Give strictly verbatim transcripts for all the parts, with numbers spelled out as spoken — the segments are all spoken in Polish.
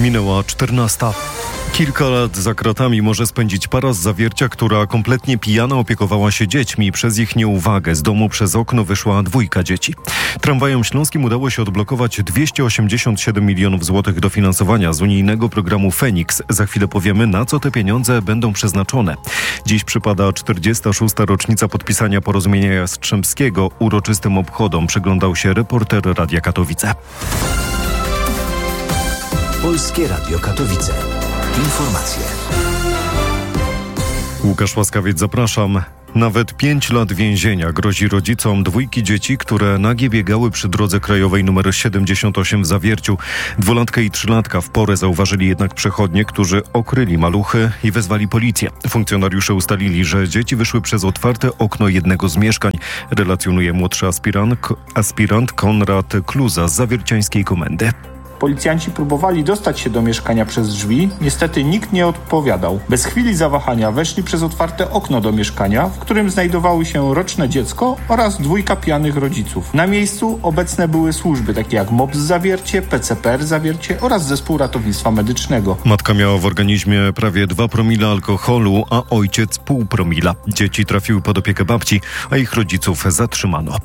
Minęła czternasta. Kilka lat za kratami może spędzić para z Zawiercia, która kompletnie pijana opiekowała się dziećmi. Przez ich nieuwagę z domu przez okno wyszła dwójka dzieci. Tramwajem śląskim udało się odblokować dwieście osiemdziesiąt siedem milionów złotych dofinansowania z unijnego programu Feniks. Za chwilę powiemy, na co te pieniądze będą przeznaczone. Dziś przypada czterdziesta szósta rocznica podpisania porozumienia Jastrzębskiego. Uroczystym obchodom przyglądał się reporter Radia Katowice. Polskie Radio Katowice. Informacje. Łukasz Łaskawiec, zapraszam. Nawet pięć lat więzienia grozi rodzicom dwójki dzieci, które nagie biegały przy drodze krajowej nr siedemdziesiąt osiem w Zawierciu. Dwulatkę i trzylatka w porę zauważyli jednak przechodnie, którzy okryli maluchy i wezwali policję. Funkcjonariusze ustalili, że dzieci wyszły przez otwarte okno jednego z mieszkań, relacjonuje młodszy aspirant, aspirant Konrad Kluza z zawierciańskiej komendy. Policjanci próbowali dostać się do mieszkania przez drzwi, niestety nikt nie odpowiadał. Bez chwili zawahania weszli przez otwarte okno do mieszkania, w którym znajdowało się roczne dziecko oraz dwójka pijanych rodziców. Na miejscu obecne były służby takie jak M O P z Zawiercie, P C P R Zawiercie oraz Zespół Ratownictwa Medycznego. Matka miała w organizmie prawie dwa promile alkoholu, a ojciec pół promila. Dzieci trafiły pod opiekę babci, a ich rodziców zatrzymano.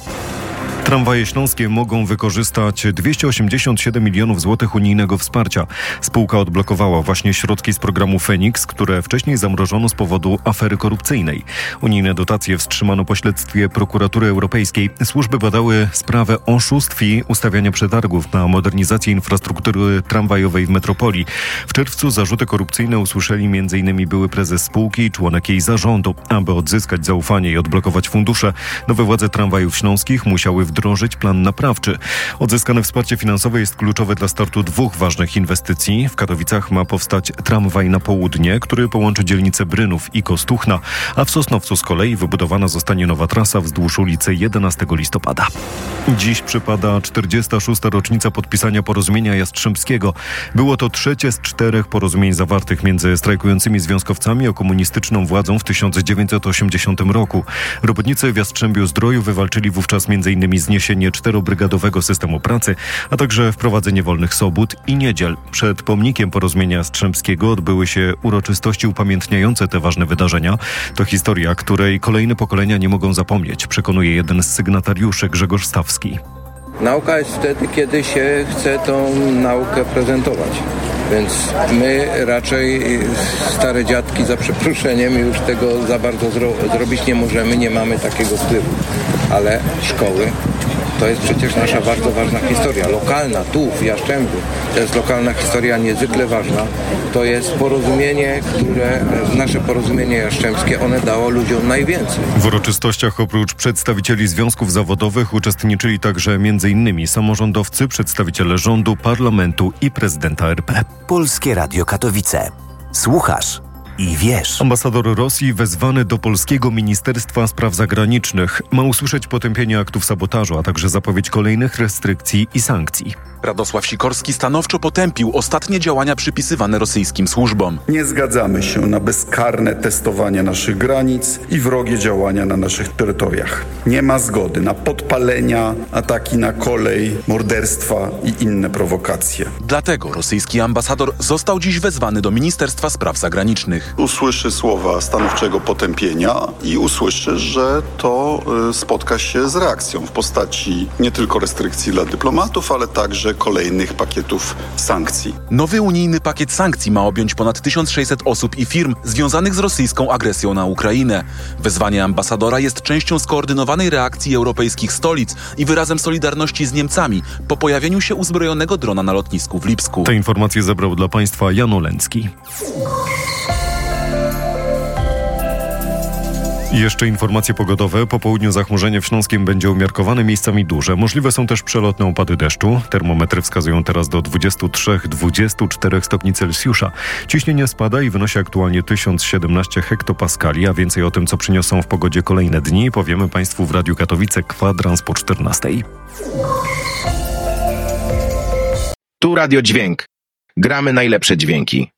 Tramwaje śląskie mogą wykorzystać dwieście osiemdziesiąt siedem milionów złotych unijnego wsparcia. Spółka odblokowała właśnie środki z programu Feniks, które wcześniej zamrożono z powodu afery korupcyjnej. Unijne dotacje wstrzymano po śledztwie Prokuratury Europejskiej. Służby badały sprawę oszustw i ustawiania przetargów na modernizację infrastruktury tramwajowej w metropolii. W czerwcu zarzuty korupcyjne usłyszeli m in były prezes spółki i członek jej zarządu. Aby odzyskać zaufanie i odblokować fundusze, nowe władze tramwajów śląskich musiały wdrożyć wdrożyć plan naprawczy. Odzyskane wsparcie finansowe jest kluczowe dla startu dwóch ważnych inwestycji. W Katowicach ma powstać tramwaj na południe, który połączy dzielnice Brynów i Kostuchna, a w Sosnowcu z kolei wybudowana zostanie nowa trasa wzdłuż ulicy jedenastego listopada. Dziś przypada czterdziesta szósta rocznica podpisania porozumienia Jastrzębskiego. Było to trzecie z czterech porozumień zawartych między strajkującymi związkowcami a komunistyczną władzą w tysiąc dziewięćset osiemdziesiątym roku. Robotnicy w Jastrzębiu-Zdroju wywalczyli wówczas m.in. zniesienie czterobrygadowego systemu pracy, a także wprowadzenie wolnych sobót i niedziel. Przed pomnikiem porozumienia Jastrzębskiego odbyły się uroczystości upamiętniające te ważne wydarzenia. To historia, której kolejne pokolenia nie mogą zapomnieć, przekonuje jeden z sygnatariuszy, Grzegorz Stawski. Nauka jest wtedy, kiedy się chce tą naukę prezentować. Więc my raczej, stare dziadki, za przeproszeniem, już tego za bardzo zro- zrobić nie możemy, nie mamy takiego wpływu. Ale szkoły to jest przecież nasza bardzo ważna historia, lokalna, tu w Jastrzębiu. To jest lokalna historia niezwykle ważna. To jest porozumienie, które, nasze porozumienie jastrzębskie, one dało ludziom najwięcej. W uroczystościach oprócz przedstawicieli związków zawodowych uczestniczyli także m.in. samorządowcy, przedstawiciele rządu, parlamentu i prezydenta R P. Polskie Radio Katowice. Słuchasz i wiesz. Ambasador Rosji wezwany do polskiego Ministerstwa Spraw Zagranicznych ma usłyszeć potępienie aktów sabotażu, a także zapowiedź kolejnych restrykcji i sankcji. Radosław Sikorski stanowczo potępił ostatnie działania przypisywane rosyjskim służbom. Nie zgadzamy się na bezkarne testowanie naszych granic i wrogie działania na naszych terytoriach. Nie ma zgody na podpalenia, ataki na kolej, morderstwa i inne prowokacje. Dlatego rosyjski ambasador został dziś wezwany do Ministerstwa Spraw Zagranicznych. Usłyszy słowa stanowczego potępienia i usłyszy, że to y, spotka się z reakcją w postaci nie tylko restrykcji dla dyplomatów, ale także kolejnych pakietów sankcji. Nowy unijny pakiet sankcji ma objąć ponad tysiąc sześćset osób i firm związanych z rosyjską agresją na Ukrainę. Wezwanie ambasadora jest częścią skoordynowanej reakcji europejskich stolic i wyrazem solidarności z Niemcami po pojawieniu się uzbrojonego drona na lotnisku w Lipsku. Te informacje zebrał dla Państwa Jan Oleński. I jeszcze informacje pogodowe. Po południu zachmurzenie w Śląskiem będzie umiarkowane, miejscami duże. Możliwe są też przelotne opady deszczu. Termometry wskazują teraz do dwudziestu trzech do dwudziestu czterech stopni Celsjusza. Ciśnienie spada i wynosi aktualnie tysiąc siedemnaście hektopaskali, a więcej o tym, co przyniosą w pogodzie kolejne dni, powiemy Państwu w Radiu Katowice kwadrans po czternastej. Tu Radio Dźwięk. Gramy najlepsze dźwięki.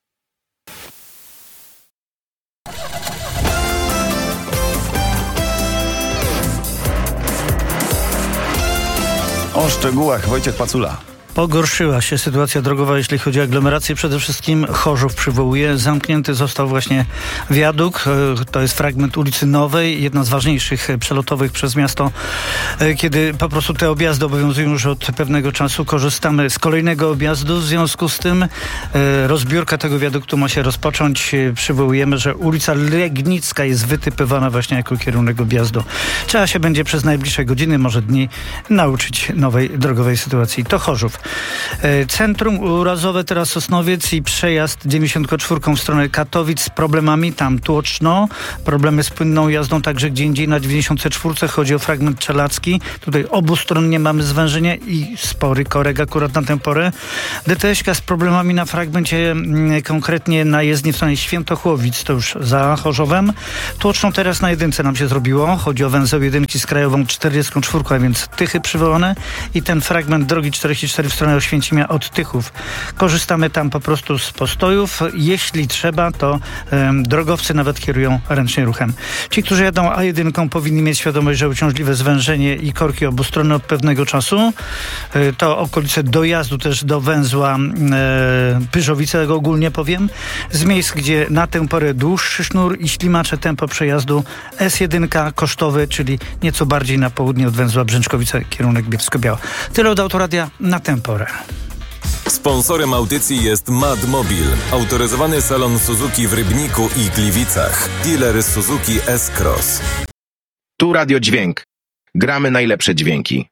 O szczegółach Wojciech Pacula. Pogorszyła się sytuacja drogowa, jeśli chodzi o aglomerację. Przede wszystkim Chorzów przywołuje. Zamknięty został właśnie wiadukt. To jest fragment ulicy Nowej, jedna z ważniejszych przelotowych przez miasto. Kiedy po prostu te objazdy obowiązują już od pewnego czasu, korzystamy z kolejnego objazdu. W związku z tym rozbiórka tego wiaduktu ma się rozpocząć. Przywołujemy, że ulica Legnicka jest wytypowana właśnie jako kierunek objazdu. Trzeba się będzie przez najbliższe godziny, może dni nauczyć nowej drogowej sytuacji. To Chorzów. Centrum urazowe teraz Sosnowiec i przejazd dziewięćdziesiątką czwórką w stronę Katowic z problemami. Tam tłoczno. Problemy z płynną jazdą także gdzie indziej na dziewięćdziesiątce czwórce. Chodzi o fragment czelacki. Tutaj obustronnie mamy zwężenie i spory korek akurat na tę porę. D T S-ka z problemami na fragmencie konkretnie na jezdni w stronie Świętochłowic. To już za Chorzowem. Tłoczno teraz na jedynce nam się zrobiło. Chodzi o węzeł jedynki z krajową czterdziestką czwórką, a więc Tychy przywołane i ten fragment drogi czterdzieści cztery w stronę Oświęcimia od Tychów. Korzystamy tam po prostu z postojów. Jeśli trzeba, to um, drogowcy nawet kierują ręcznie ruchem. Ci, którzy jadą A jeden, powinni mieć świadomość, że uciążliwe zwężenie i korki obustronne od pewnego czasu. Y, to okolice dojazdu też do węzła y, Pyrzowice, ogólnie powiem. Z miejsc, gdzie na tę porę dłuższy sznur i ślimacze tempo przejazdu S jeden kosztowy, czyli nieco bardziej na południe od węzła Brzęczkowice, kierunek Bielsko-Biała. Tyle od Autoradia na tę porę. Sponsorem audycji jest Mad Mobil, autoryzowany salon Suzuki w Rybniku i Gliwicach. Dealer Suzuki S-Cross. Tu Radio Dźwięk. Gramy najlepsze dźwięki.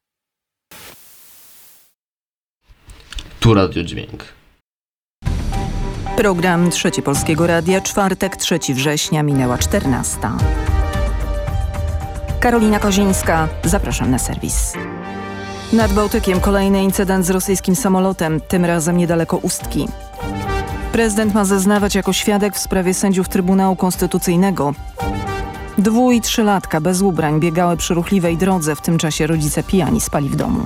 Tu Radio Dźwięk. Program Trzeci Polskiego Radia, czwartek, trzeciego września, minęła czternasta. Karolina Kozińska, zapraszam na serwis. Nad Bałtykiem kolejny incydent z rosyjskim samolotem, tym razem niedaleko Ustki. Prezydent ma zeznawać jako świadek w sprawie sędziów Trybunału Konstytucyjnego. Dwu- i trzylatka bez ubrań biegały przy ruchliwej drodze, w tym czasie rodzice pijani spali w domu.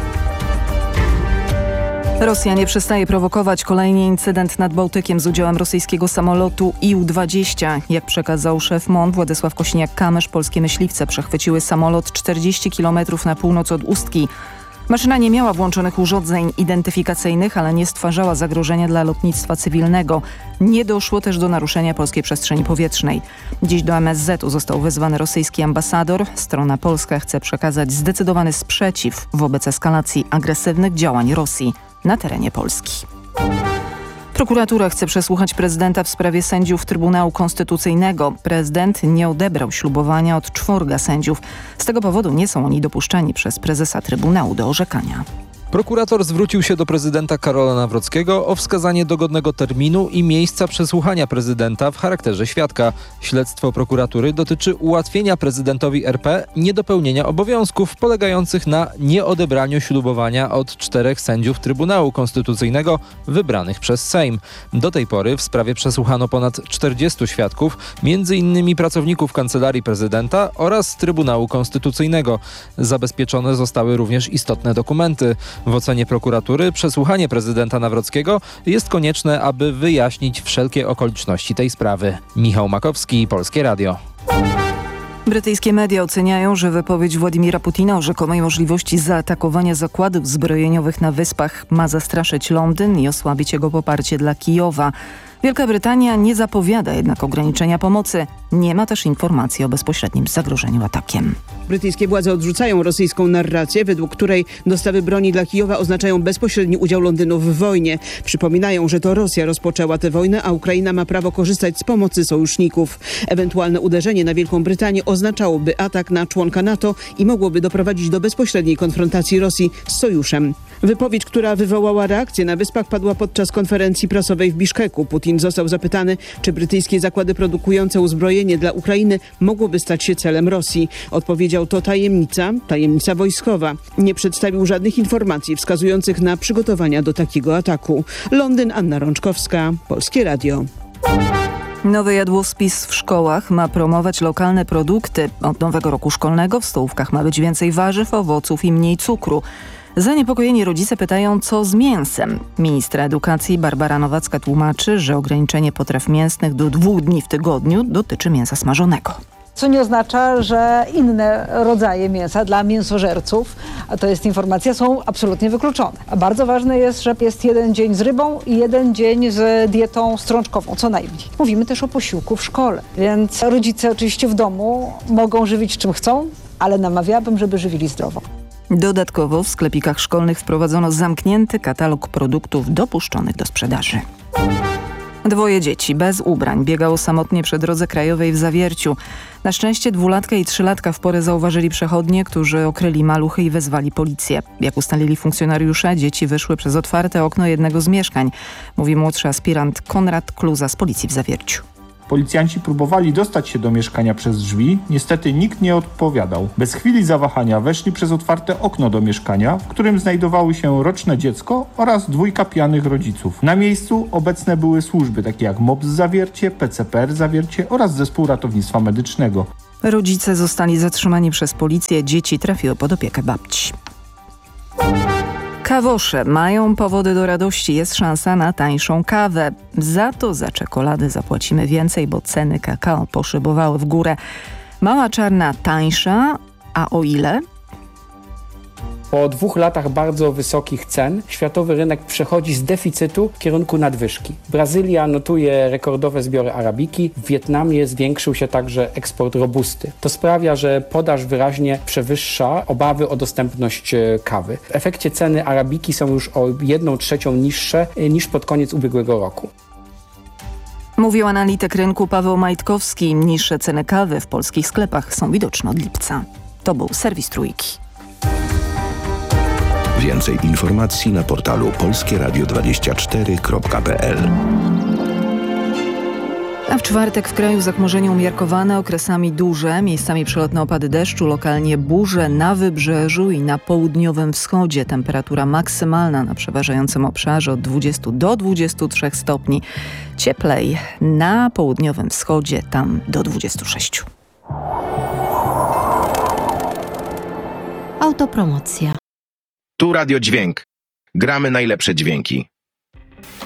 Rosja nie przestaje prowokować. Kolejny incydent nad Bałtykiem z udziałem rosyjskiego samolotu I U dwadzieścia. Jak przekazał szef M O N Władysław Kośniak-Kamysz, polskie myśliwce przechwyciły samolot czterdzieści kilometrów na północ od Ustki. Maszyna nie miała włączonych urządzeń identyfikacyjnych, ale nie stwarzała zagrożenia dla lotnictwa cywilnego. Nie doszło też do naruszenia polskiej przestrzeni powietrznej. Dziś do M S Z u został wezwany rosyjski ambasador. Strona polska chce przekazać zdecydowany sprzeciw wobec eskalacji agresywnych działań Rosji na terenie Polski. Prokuratura chce przesłuchać prezydenta w sprawie sędziów Trybunału Konstytucyjnego. Prezydent nie odebrał ślubowania od czworga sędziów. Z tego powodu nie są oni dopuszczani przez prezesa Trybunału do orzekania. Prokurator zwrócił się do prezydenta Karola Nawrockiego o wskazanie dogodnego terminu i miejsca przesłuchania prezydenta w charakterze świadka. Śledztwo prokuratury dotyczy ułatwienia prezydentowi R P niedopełnienia obowiązków polegających na nieodebraniu ślubowania od czterech sędziów Trybunału Konstytucyjnego wybranych przez Sejm. Do tej pory w sprawie przesłuchano ponad czterdziestu świadków, między innymi pracowników Kancelarii Prezydenta oraz Trybunału Konstytucyjnego. Zabezpieczone zostały również istotne dokumenty. W ocenie prokuratury przesłuchanie prezydenta Nawrockiego jest konieczne, aby wyjaśnić wszelkie okoliczności tej sprawy. Michał Makowski, Polskie Radio. Brytyjskie media oceniają, że wypowiedź Władimira Putina o rzekomej możliwości zaatakowania zakładów zbrojeniowych na Wyspach ma zastraszyć Londyn i osłabić jego poparcie dla Kijowa. Wielka Brytania nie zapowiada jednak ograniczenia pomocy. Nie ma też informacji o bezpośrednim zagrożeniu atakiem. Brytyjskie władze odrzucają rosyjską narrację, według której dostawy broni dla Kijowa oznaczają bezpośredni udział Londynu w wojnie. Przypominają, że to Rosja rozpoczęła tę wojnę, a Ukraina ma prawo korzystać z pomocy sojuszników. Ewentualne uderzenie na Wielką Brytanię oznaczałoby atak na członka NATO i mogłoby doprowadzić do bezpośredniej konfrontacji Rosji z sojuszem. Wypowiedź, która wywołała reakcję na Wyspach, padła podczas konferencji prasowej w Biszkeku. Putin został zapytany, czy brytyjskie zakłady produkujące uzbrojenie dla Ukrainy mogłoby stać się celem Rosji. Odpowiedział: to tajemnica, tajemnica wojskowa. Nie przedstawił żadnych informacji wskazujących na przygotowania do takiego ataku. Londyn, Anna Rączkowska, Polskie Radio. Nowy jadłospis w szkołach ma promować lokalne produkty. Od nowego roku szkolnego w stołówkach ma być więcej warzyw, owoców i mniej cukru. Zaniepokojeni rodzice pytają, co z mięsem. Ministra edukacji Barbara Nowacka tłumaczy, że ograniczenie potraw mięsnych do dwóch dni w tygodniu dotyczy mięsa smażonego. Co nie oznacza, że inne rodzaje mięsa dla mięsożerców, a to jest informacja, są absolutnie wykluczone. A bardzo ważne jest, że jest jeden dzień z rybą i jeden dzień z dietą strączkową, co najmniej. Mówimy też o posiłku w szkole, więc rodzice oczywiście w domu mogą żywić czym chcą, ale namawiałabym, żeby żywili zdrowo. Dodatkowo w sklepikach szkolnych wprowadzono zamknięty katalog produktów dopuszczonych do sprzedaży. Dwoje dzieci bez ubrań biegało samotnie przy drodze krajowej w Zawierciu. Na szczęście dwulatka i trzylatka w porę zauważyli przechodnie, którzy okryli maluchy i wezwali policję. Jak ustalili funkcjonariusze, dzieci wyszły przez otwarte okno jednego z mieszkań, mówi młodszy aspirant Konrad Kluza z policji w Zawierciu. Policjanci próbowali dostać się do mieszkania przez drzwi, niestety nikt nie odpowiadał. Bez chwili zawahania weszli przez otwarte okno do mieszkania, w którym znajdowało się roczne dziecko oraz dwójka pijanych rodziców. Na miejscu obecne były służby takie jak M O P z Zawiercie, P C P R Zawiercie oraz Zespół Ratownictwa Medycznego. Rodzice zostali zatrzymani przez policję, dzieci trafiły pod opiekę babci. Kawosze mają powody do radości, jest szansa na tańszą kawę. Za to za czekoladę zapłacimy więcej, bo ceny kakao poszybowały w górę. Mała czarna tańsza, a o ile? Po dwóch latach bardzo wysokich cen światowy rynek przechodzi z deficytu w kierunku nadwyżki. Brazylia notuje rekordowe zbiory arabiki, w Wietnamie zwiększył się także eksport robusty. To sprawia, że podaż wyraźnie przewyższa obawy o dostępność kawy. W efekcie ceny arabiki są już o jedną trzecią niższe niż pod koniec ubiegłego roku. Mówił analityk rynku Paweł Majtkowski. Niższe ceny kawy w polskich sklepach są widoczne od lipca. To był serwis Trójki. Więcej informacji na portalu polskie radio dwadzieścia cztery kropka p l. A w czwartek w kraju zachmurzenie umiarkowane, okresami duże, miejscami przelotne opady deszczu, lokalnie burze na wybrzeżu i na południowym wschodzie. Temperatura maksymalna na przeważającym obszarze od dwudziestu do dwudziestu trzech stopni. Cieplej na południowym wschodzie, tam do dwudziestu sześciu. Autopromocja. Tu Radio Dźwięk. Gramy najlepsze dźwięki.